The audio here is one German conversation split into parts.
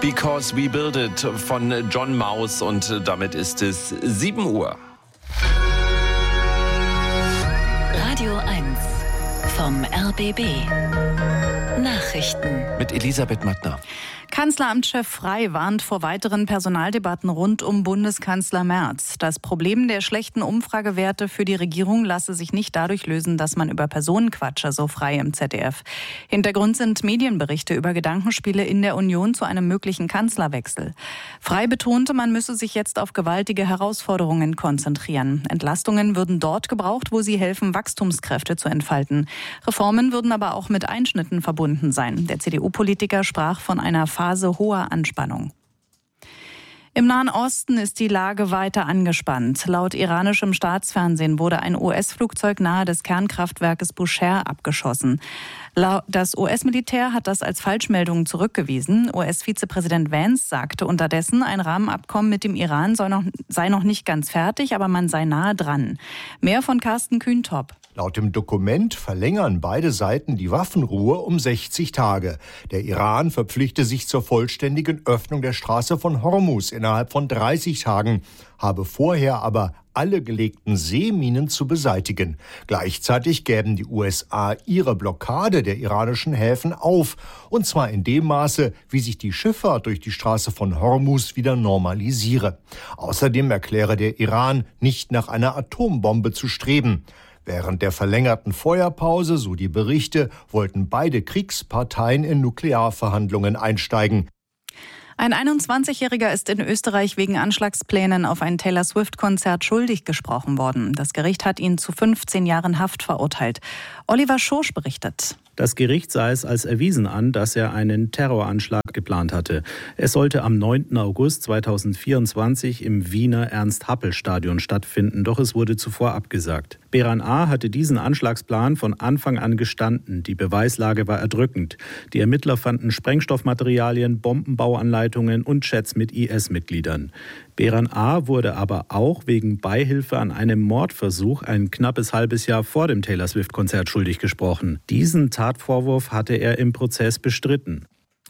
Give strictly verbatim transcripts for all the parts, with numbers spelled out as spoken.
Because We Build It von John Maus und damit ist es sieben Uhr. Radio eins vom R B B. Nachrichten mit Elisabeth Mattner. Kanzleramtschef Frey warnt vor weiteren Personaldebatten rund um Bundeskanzler Merz. Das Problem der schlechten Umfragewerte für die Regierung lasse sich nicht dadurch lösen, dass man über Personen quatsche, so Frey im Z D F. Hintergrund sind Medienberichte über Gedankenspiele in der Union zu einem möglichen Kanzlerwechsel. Frey betonte, man müsse sich jetzt auf gewaltige Herausforderungen konzentrieren. Entlastungen würden dort gebraucht, wo sie helfen, Wachstumskräfte zu entfalten. Reformen würden aber auch mit Einschnitten verbunden sein. Der C D U-Politiker sprach von einer Phase hoher Anspannung. Im Nahen Osten ist die Lage weiter angespannt. Laut iranischem Staatsfernsehen wurde ein U S-Flugzeug nahe des Kernkraftwerkes Bushehr abgeschossen. Das U S-Militär hat das als Falschmeldung zurückgewiesen. U S-Vizepräsident Vance sagte unterdessen, ein Rahmenabkommen mit dem Iran sei noch, sei noch nicht ganz fertig, aber man sei nahe dran. Mehr von Carsten Kühntop. Laut dem Dokument verlängern beide Seiten die Waffenruhe um sechzig Tage. Der Iran verpflichte sich zur vollständigen Öffnung der Straße von Hormuz innerhalb von dreißig Tagen, habe vorher aber alle gelegten Seeminen zu beseitigen. Gleichzeitig gäben die U S A ihre Blockade der iranischen Häfen auf, und zwar in dem Maße, wie sich die Schifffahrt durch die Straße von Hormuz wieder normalisiere. Außerdem erkläre der Iran, nicht nach einer Atombombe zu streben. Während der verlängerten Feuerpause, so die Berichte, wollten beide Kriegsparteien in Nuklearverhandlungen einsteigen. Ein einundzwanzigjähriger ist in Österreich wegen Anschlagsplänen auf ein Taylor-Swift-Konzert schuldig gesprochen worden. Das Gericht hat ihn zu fünfzehn Jahren Haft verurteilt. Oliver Schosch berichtet. Das Gericht sah es als erwiesen an, dass er einen Terroranschlag geplant hatte. Es sollte am neunten August zweitausendvierundzwanzig im Wiener Ernst-Happel-Stadion stattfinden, doch es wurde zuvor abgesagt. Beran A. hatte diesen Anschlagsplan von Anfang an gestanden. Die Beweislage war erdrückend. Die Ermittler fanden Sprengstoffmaterialien, Bombenbauanleitungen und Chats mit I S-Mitgliedern. Beran A. wurde aber auch wegen Beihilfe an einem Mordversuch ein knappes halbes Jahr vor dem Taylor-Swift-Konzert schuldig gesprochen. Diesen Tatvorwurf hatte er im Prozess bestritten.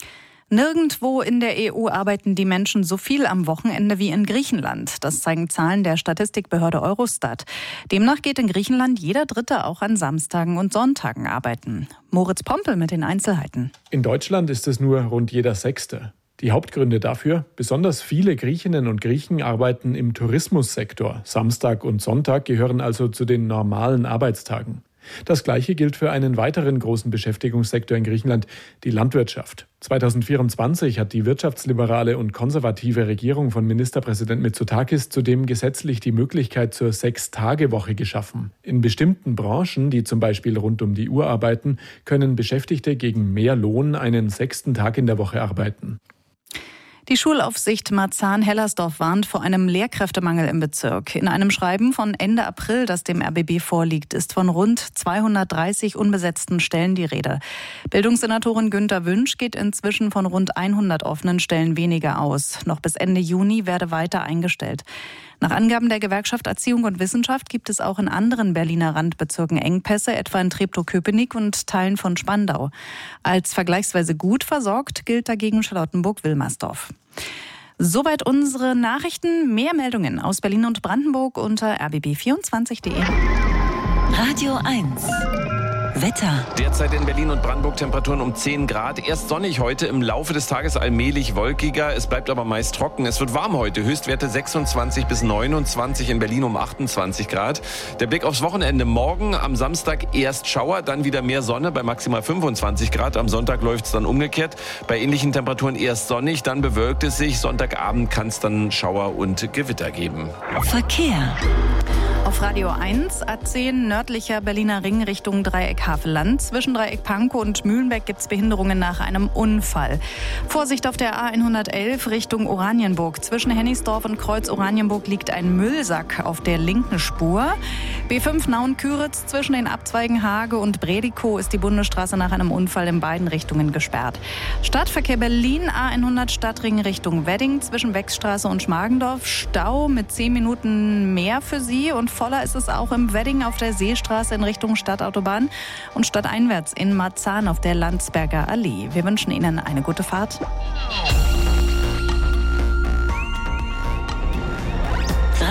Nirgendwo in der E U arbeiten die Menschen so viel am Wochenende wie in Griechenland. Das zeigen Zahlen der Statistikbehörde Eurostat. Demnach geht in Griechenland jeder Dritte auch an Samstagen und Sonntagen arbeiten. Moritz Pompel mit den Einzelheiten. In Deutschland ist es nur rund jeder Sechste. Die Hauptgründe dafür: besonders viele Griechinnen und Griechen arbeiten im Tourismussektor. Samstag und Sonntag gehören also zu den normalen Arbeitstagen. Das Gleiche gilt für einen weiteren großen Beschäftigungssektor in Griechenland, die Landwirtschaft. zweitausendvierundzwanzig hat die wirtschaftsliberale und konservative Regierung von Ministerpräsident Mitsotakis zudem gesetzlich die Möglichkeit zur Sechs-Tage-Woche geschaffen. In bestimmten Branchen, die zum Beispiel rund um die Uhr arbeiten, können Beschäftigte gegen mehr Lohn einen sechsten Tag in der Woche arbeiten. Die Schulaufsicht Marzahn-Hellersdorf warnt vor einem Lehrkräftemangel im Bezirk. In einem Schreiben von Ende April, das dem R B B vorliegt, ist von rund zweihundertdreißig unbesetzten Stellen die Rede. Bildungssenatorin Günther Wünsch geht inzwischen von rund hundert offenen Stellen weniger aus. Noch bis Ende Juni werde weiter eingestellt. Nach Angaben der Gewerkschaft Erziehung und Wissenschaft gibt es auch in anderen Berliner Randbezirken Engpässe, etwa in Treptow-Köpenick und Teilen von Spandau. Als vergleichsweise gut versorgt gilt dagegen Charlottenburg-Wilmersdorf. Soweit unsere Nachrichten. Mehr Meldungen aus Berlin und Brandenburg unter r b b vierundzwanzig punkt d e. Radio eins. Wetter. Derzeit in Berlin und Brandenburg Temperaturen um zehn Grad. Erst sonnig heute, im Laufe des Tages allmählich wolkiger. Es bleibt aber meist trocken. Es wird warm heute. Höchstwerte sechsundzwanzig bis neunundzwanzig, in Berlin um achtundzwanzig Grad. Der Blick aufs Wochenende. Morgen am Samstag erst Schauer, dann wieder mehr Sonne bei maximal fünfundzwanzig Grad. Am Sonntag läuft es dann umgekehrt. Bei ähnlichen Temperaturen erst sonnig, dann bewölkt es sich. Sonntagabend kann es dann Schauer und Gewitter geben. Verkehr. Auf Radio eins, A zehn nördlicher Berliner Ring Richtung Dreieck Havelland. Zwischen Dreieck Pankow und Mühlenbeck gibt es Behinderungen nach einem Unfall. Vorsicht auf der A hundertelf Richtung Oranienburg. Zwischen Hennigsdorf und Kreuz Oranienburg liegt ein Müllsack auf der linken Spur. B fünf Nauen-Küritz zwischen den Abzweigen Hage und Bredikow ist die Bundesstraße nach einem Unfall in beiden Richtungen gesperrt. Stadtverkehr Berlin, A hundert Stadtring Richtung Wedding zwischen Wechsstraße und Schmargendorf. Stau mit zehn Minuten mehr für Sie und voller ist es auch im Wedding auf der Seestraße in Richtung Stadtautobahn und stadteinwärts in Marzahn auf der Landsberger Allee. Wir wünschen Ihnen eine gute Fahrt.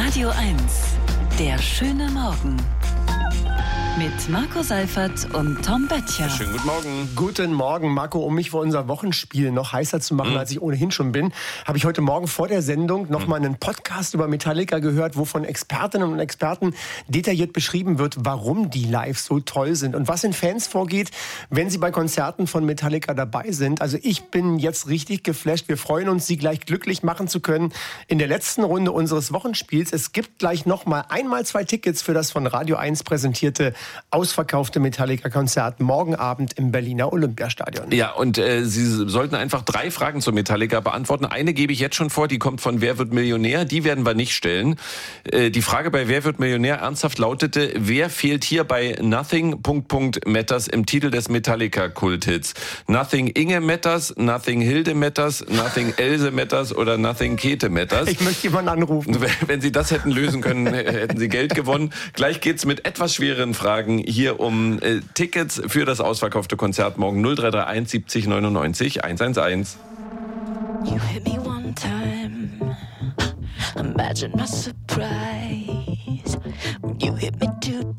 Radio eins, der schöne Morgen. Mit Marco Seifert und Tom Böttcher. Schönen guten Morgen. Guten Morgen, Marco. Um mich für unser Wochenspiel noch heißer zu machen, mhm. als ich ohnehin schon bin, habe ich heute Morgen vor der Sendung noch mhm. mal einen Podcast über Metallica gehört, wo von Expertinnen und Experten detailliert beschrieben wird, warum die live so toll sind und was in Fans vorgeht, wenn sie bei Konzerten von Metallica dabei sind. Also ich bin jetzt richtig geflasht. Wir freuen uns, Sie gleich glücklich machen zu können in der letzten Runde unseres Wochenspiels. Es gibt gleich noch mal einmal zwei Tickets für das von Radio eins präsentierte ausverkaufte Metallica-Konzert morgen Abend im Berliner Olympiastadion. Ja, und äh, Sie sollten einfach drei Fragen zu Metallica beantworten. Eine gebe ich jetzt schon vor, die kommt von Wer wird Millionär? Die werden wir nicht stellen. Äh, die Frage bei Wer wird Millionär ernsthaft lautete, wer fehlt hier bei Nothing Punkt Punkt Matters im Titel des Metallica-Kulthits? Nothing Inge Matters, Nothing Hilde Matters, Nothing Else Matters oder Nothing Käthe Matters? Ich möchte jemanden anrufen. Wenn Sie das hätten lösen können, hätten Sie Geld gewonnen. Gleich geht's mit etwas schwereren Fragen hier um äh, Tickets für das ausverkaufte Konzert morgen null drei drei eins siebzig neunundneunzig hundertelf. You hit me one time, imagine my surprise when you hit me two